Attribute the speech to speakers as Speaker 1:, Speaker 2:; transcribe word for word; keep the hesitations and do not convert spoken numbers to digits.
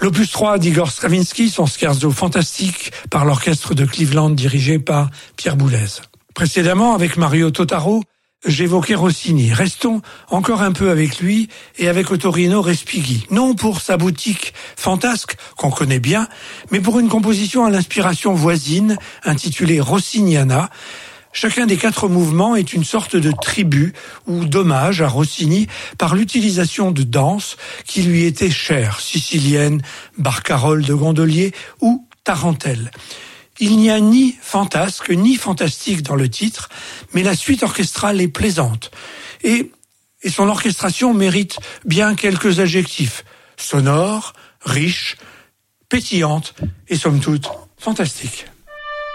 Speaker 1: L'opus trois d'Igor Stravinsky, son scherzo fantastique par l'orchestre de Cleveland dirigé par Pierre Boulez. Précédemment, avec Mario Totaro, j'évoquais Rossini. Restons encore un peu avec lui et avec Ottorino Respighi. Non pour sa boutique fantasque, qu'on connaît bien, mais pour une composition à l'inspiration voisine, intitulée Rossiniana. Chacun des quatre mouvements est une sorte de tribut ou d'hommage à Rossini par l'utilisation de danses qui lui étaient chères, siciliennes, barcaroles de gondolier ou tarentelles. Il n'y a ni fantasque ni fantastique dans le titre, mais la suite orchestrale est plaisante. Et, et son orchestration mérite bien quelques adjectifs. Sonore, riche, pétillante et somme toute fantastique.